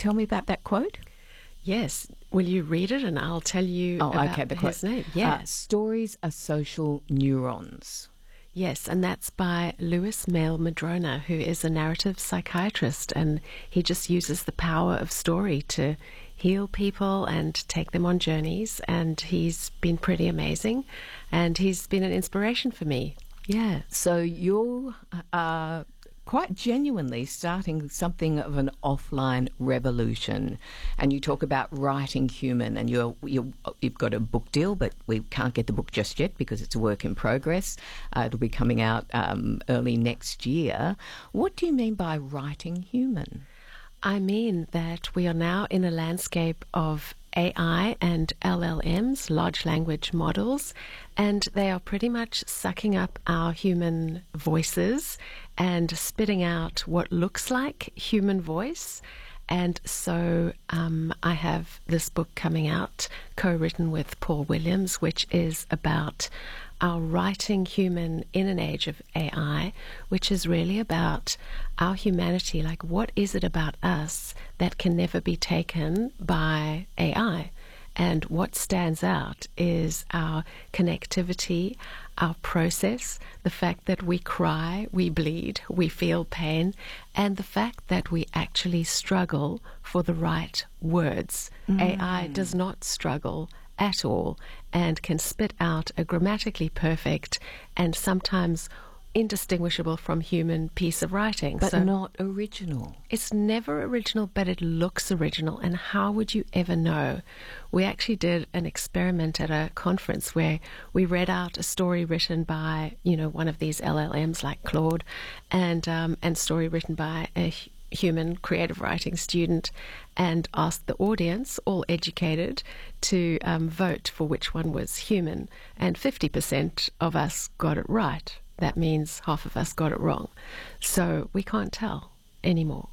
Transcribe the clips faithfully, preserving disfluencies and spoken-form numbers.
tell me about that quote? Yes. Will you read it and I'll tell you Oh, about okay, the his quote. name? Uh, Yes. stories are social neurons. Yes, and that's by Lewis Mail Madrona, who is a narrative psychiatrist, and he just uses the power of story to heal people and take them on journeys, and he's been pretty amazing, and he's been an inspiration for me. Yeah. So you are quite genuinely starting something of an offline revolution, and you talk about writing human, and you're, you're, you've got a book deal, but we can't get the book just yet because it's a work in progress. Uh, it'll be coming out um, early next year. What do you mean by writing human? I mean that we are now in a landscape of A I and L L Ms, large language models, and they are pretty much sucking up our human voices and spitting out what looks like human voice. And so um, I have this book coming out, co-written with Paul Williams, which is about our writing human in an age of A I, which is really about our humanity. Like, what is it about us that can never be taken by A I? And what stands out is our connectivity, our process, the fact that we cry, we bleed, we feel pain, and the fact that we actually struggle for the right words. Mm. A I does not struggle at all and can spit out a grammatically perfect and sometimes indistinguishable from human piece of writing. But so not original. It's never original, but it looks original. And how would you ever know? We actually did an experiment at a conference where we read out a story written by, you know, one of these L L Ms like Claude, and um, and story written by a human creative writing student, and asked the audience, all educated, to um, vote for which one was human. And fifty percent of us got it right. That means half of us got it wrong. So we can't tell anymore.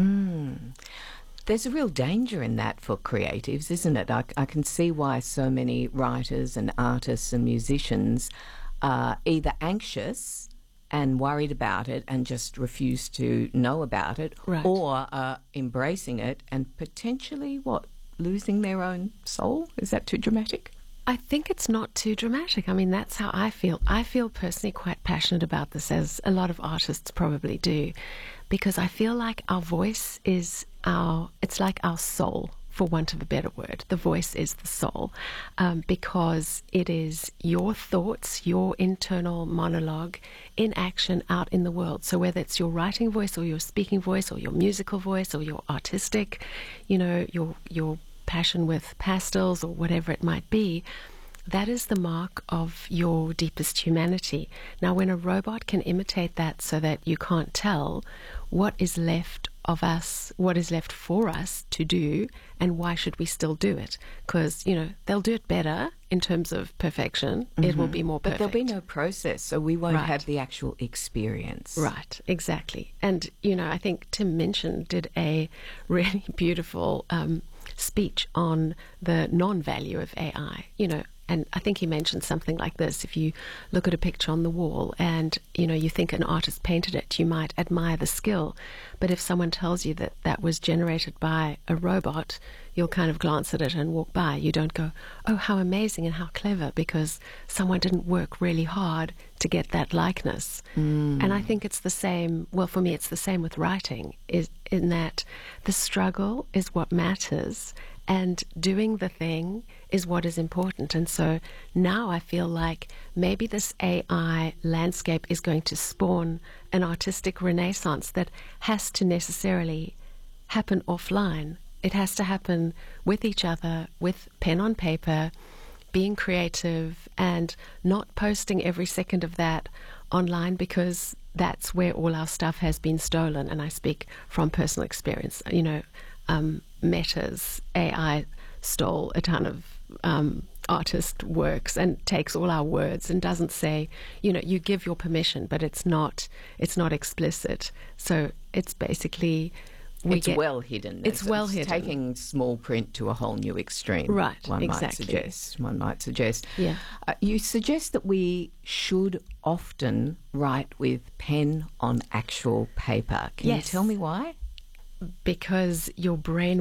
Mm. There's a real danger in that for creatives, isn't it? I, I can see why so many writers and artists and musicians are either anxious and worried about it and just refuse to know about it, right, or are embracing it and potentially, what, losing their own soul? Is that too dramatic? I think it's not too dramatic. I mean, that's how I feel. I feel personally quite passionate about this, as a lot of artists probably do, because I feel like our voice is our, it's like our soul, for want of a better word. The voice is the soul, um, because it is your thoughts, your internal monologue in action out in the world. So whether it's your writing voice or your speaking voice or your musical voice or your artistic, you know, your your passion with pastels or whatever it might be, that is the mark of your deepest humanity. Now, when a robot can imitate that so that you can't tell, what is left of us, what is left for us to do, and why should we still do it? Because, you know, they'll do it better in terms of perfection. Mm-hmm. It will be more perfect. But there'll be no process, so we won't right. have the actual experience. Right, exactly. And, you know, I think Tim Minchin did a really beautiful um, speech on the non-value of A I, you know, and I think he mentioned something like this: if you look at a picture on the wall and, you know, you think an artist painted it, you might admire the skill. But if someone tells you that that was generated by a robot, you'll kind of glance at it and walk by. You don't go, oh, how amazing and how clever, because someone didn't work really hard to get that likeness. Mm. And I think it's the same, well, for me, it's the same with writing, is in that the struggle is what matters, and doing the thing is what is important. And so now I feel like maybe this A I landscape is going to spawn an artistic renaissance that has to necessarily happen offline. It has to happen with each other, with pen on paper, being creative, and not posting every second of that online, because that's where all our stuff has been stolen. And I speak from personal experience. You know, um, Meta's A I stole a ton of um, artist works and takes all our words and doesn't say, you know, you give your permission, but it's not it's not explicit. So it's basically we it's get, well hidden. It's, it's well it's hidden. Taking small print to a whole new extreme. Right, one exactly. might suggest. One might suggest. Yeah. Uh, you suggest that we should often write with pen on actual paper. Can yes. you tell me why? Because your brain